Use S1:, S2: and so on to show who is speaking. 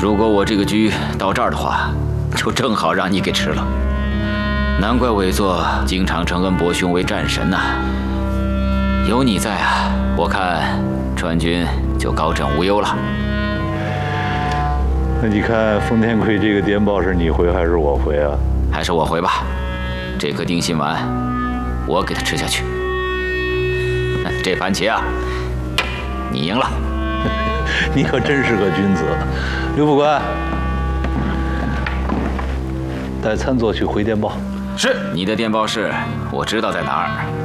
S1: 如果我这个局到这儿的话，就正好让你给吃了。难怪佞作经常称恩伯兄为战神呐。有你在啊，我看川军就高枕无忧了。
S2: 那你看丰田奎这个电报是你回还是我回啊？
S1: 还是我回吧。这颗定心丸，我给他吃下去。这盘棋啊，你赢了。
S2: 你可真是个君子。刘副官，带参佐去回电报。
S1: 是，你的电报室我知道在哪儿。